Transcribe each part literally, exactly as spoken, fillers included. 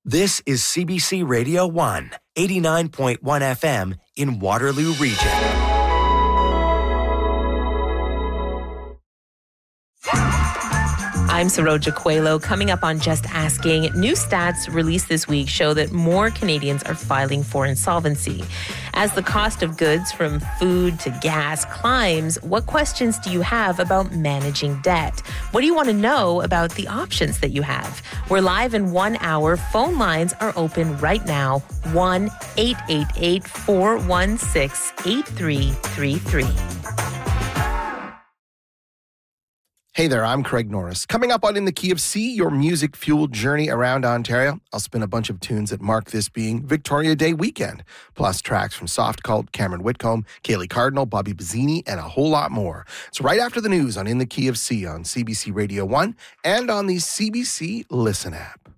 This is C B C Radio one, eighty-nine point one F M in Waterloo Region. I'm Saroja Coelho. Coming up on Just Asking, new stats released this week show that more Canadians are filing for insolvency. As the cost of goods from food to gas climbs, what questions do you have about managing debt? What do you want to know about the options that you have? We're live in one hour. Phone lines are open right now. one eight eight eight, four one six, eight three three three. Hey there, I'm Craig Norris. Coming up on In the Key of C, your music-fueled journey around Ontario. I'll spin a bunch of tunes that mark this being Victoria Day weekend, plus tracks from Soft Cult, Cameron Whitcomb, Kaylee Cardinal, Bobby Bazzini, and a whole lot more. It's right after the news on In the Key of C on C B C Radio one and on the C B C Listen app.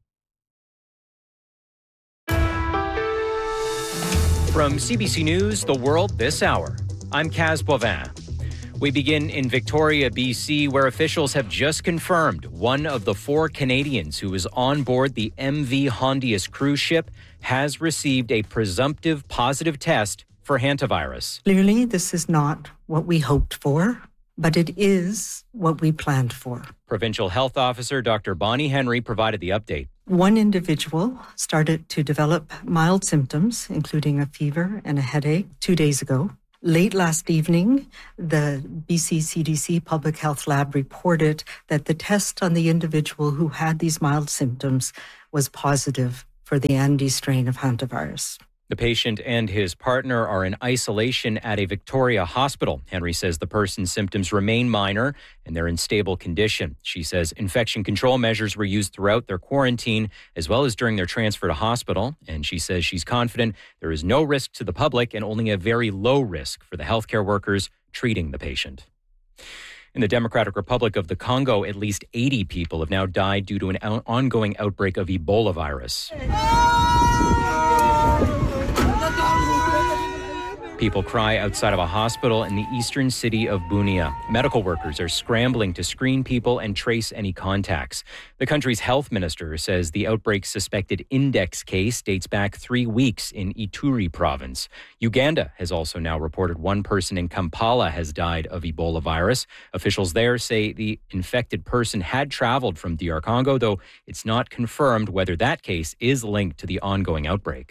From C B C News, The World This Hour, I'm Kaz Bovin. We begin in Victoria, B C, where officials have just confirmed one of the four Canadians who was on board the M V Hondius cruise ship has received a presumptive positive test for hantavirus. Clearly, this is not what we hoped for, but it is what we planned for. Provincial Health Officer Doctor Bonnie Henry provided the update. One individual started to develop mild symptoms, including a fever and a headache, two days ago. Late last evening, the B C C D C Public Health Lab reported that the test on the individual who had these mild symptoms was positive for the Andes strain of hantavirus. The patient and his partner are in isolation at a Victoria hospital. Henry says the person's symptoms remain minor and they're in stable condition. She says infection control measures were used throughout their quarantine as well as during their transfer to hospital. And she says she's confident there is no risk to the public and only a very low risk for the healthcare workers treating the patient. In the Democratic Republic of the Congo, at least eighty people have now died due to an ongoing outbreak of Ebola virus. People cry outside of a hospital in the eastern city of Bunia. Medical workers are scrambling to screen people and trace any contacts. The country's health minister says the outbreak's suspected index case dates back three weeks in Ituri province. Uganda has also now reported one person in Kampala has died of Ebola virus. Officials there say the infected person had traveled from D R Congo, though it's not confirmed whether that case is linked to the ongoing outbreak.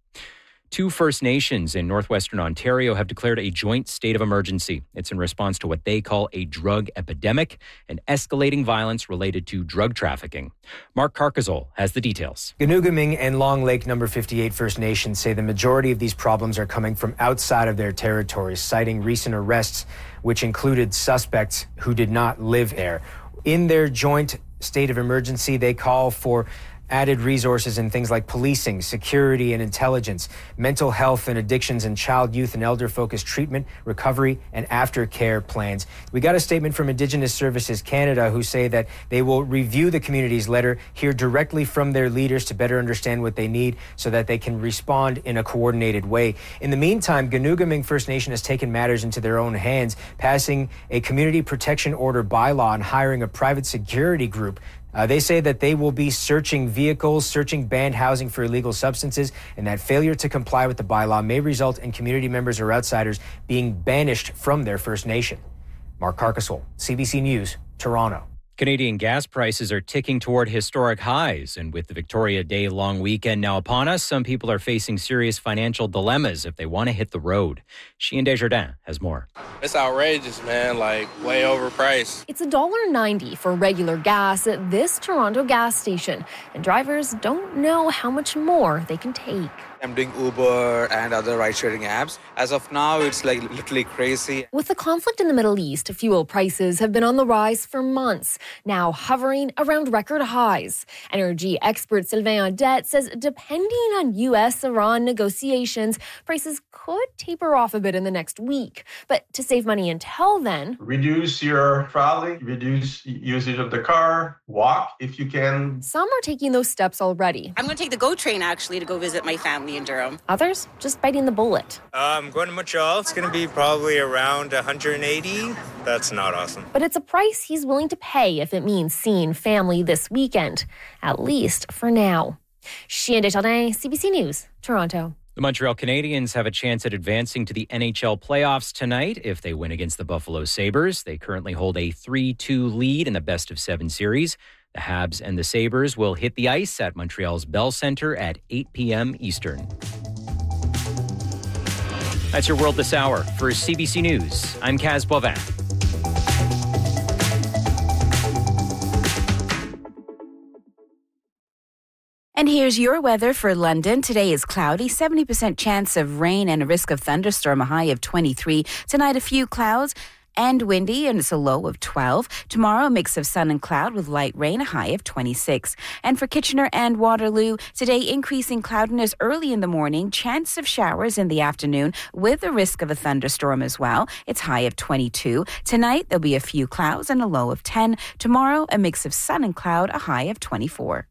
Two First Nations in northwestern Ontario have declared a joint state of emergency. It's in response to what they call a drug epidemic and escalating violence related to drug trafficking. Mark Carcazole has the details. Ganoogaming and Long Lake Number fifty-eight First Nations say the majority of these problems are coming from outside of their territories, citing recent arrests, which included suspects who did not live there. In their joint state of emergency, they call for added resources in things like policing, security and intelligence, mental health and addictions, and child, youth and elder-focused treatment, recovery and aftercare plans. We got a statement from Indigenous Services Canada who say that they will review the community's letter, hear directly from their leaders to better understand what they need so that they can respond in a coordinated way. In the meantime, Ganoogaming First Nation has taken matters into their own hands, passing a community protection order bylaw and hiring a private security group. Uh, they say that they will be searching vehicles, searching banned housing for illegal substances, and that failure to comply with the bylaw may result in community members or outsiders being banished from their First Nation. Mark Carcasole, C B C News, Toronto. Canadian gas prices are ticking toward historic highs, and with the Victoria Day long weekend now upon us, some people are facing serious financial dilemmas if they want to hit the road. Sheehan Desjardins has more. It's outrageous, man, like way overpriced. It's one dollar ninety for regular gas at this Toronto gas station, and drivers don't know how much more they can take. I'm doing Uber and other ride-sharing apps. As of now, it's like literally crazy. With the conflict in the Middle East, fuel prices have been on the rise for months, now hovering around record highs. Energy expert Sylvain Audet says depending on U S-Iran negotiations, prices could taper off a bit in the next week. But to save money until then, reduce your traveling, reduce usage of the car, walk if you can. Some are taking those steps already. I'm going to take the GO train actually to go visit my family in Durham. Others just biting the bullet. Uh, I'm going to Montreal. It's going to be probably around one hundred eighty. That's not awesome. But it's a price he's willing to pay if it means seeing family this weekend, at least for now. Chien Desjardins, C B C News, Toronto. The Montreal Canadiens have a chance at advancing to the N H L playoffs tonight if they win against the Buffalo Sabres. They currently hold a three two lead in the best of seven series. The Habs and the Sabres will hit the ice at Montreal's Bell Centre at eight p.m. Eastern. That's your World This Hour. For C B C News, I'm Kaz Boivin. And here's your weather for London. Today is cloudy, seventy percent chance of rain and a risk of thunderstorm, a high of twenty-three. Tonight, a few clouds and windy, and it's a low of twelve. Tomorrow, a mix of sun and cloud with light rain, a high of twenty-six. And for Kitchener and Waterloo, today increasing cloudiness early in the morning, chance of showers in the afternoon with a risk of a thunderstorm as well. It's high of twenty-two. Tonight, there'll be a few clouds and a low of ten. Tomorrow, a mix of sun and cloud, a high of twenty-four.